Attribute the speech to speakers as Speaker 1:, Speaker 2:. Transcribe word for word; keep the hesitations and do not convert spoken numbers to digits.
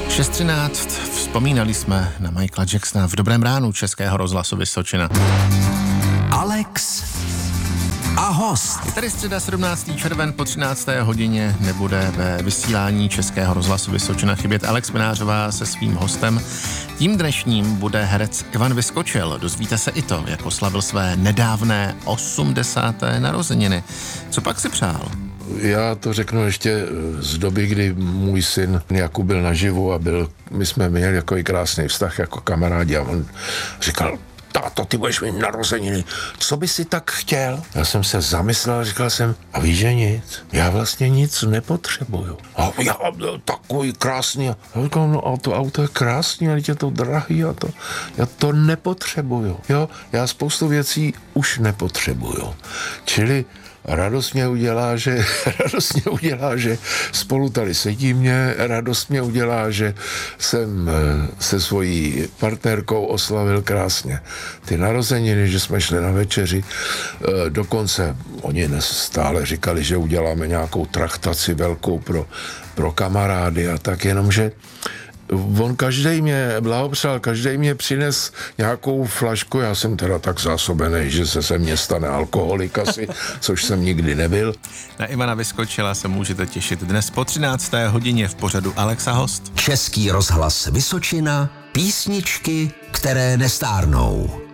Speaker 1: šest třináct. Vzpomínali jsme na Michaela Jacksona v Dobrém ránu Českého rozhlasu Vysočina.
Speaker 2: Alex a host.
Speaker 1: Je tady středa sedmnáctého června po třinácté hodině. Nebude ve vysílání Českého rozhlasu Vysočina chybět Alex Minářová se svým hostem. Tím dnešním bude herec Ivan Vyskočil. Dozvíte se i to, jak oslavil své nedávné osmdesáté narozeniny. Co pak si přál?
Speaker 3: Já to řeknu ještě z doby, kdy můj syn Jakub byl naživu a byl, my jsme měli takový krásný vztah jako kamarádi a on říkal: táto, ty budeš mít narozeniny, co by si tak chtěl? Já jsem se zamyslel a říkal jsem: a víš, že nic? Já vlastně nic nepotřebuju. A já takový krásný. A já říkal: no a to auto je krásný, ale je to drahý a to, já to nepotřebuju. Jo, já spoustu věcí už nepotřebuju. Čili radost mě udělá, že radost mě udělá, že spolu tady sedíme, radost mě udělá, že jsem se svojí partnerkou oslavil krásně ty narozeniny, že jsme šli na večeři, dokonce oni stále říkali, že uděláme nějakou traktaci velkou pro, pro kamarády a tak, jenomže on každej mě blahopřál, každej mě přines nějakou flašku, já jsem teda tak zásobený, že se se mně stane alkoholik asi, což jsem nikdy nebyl.
Speaker 1: Na Ivana Vyskočila se můžete těšit dnes po třinácté hodině v pořadu Alex a host.
Speaker 2: Český rozhlas Vysočina, písničky, které nestárnou.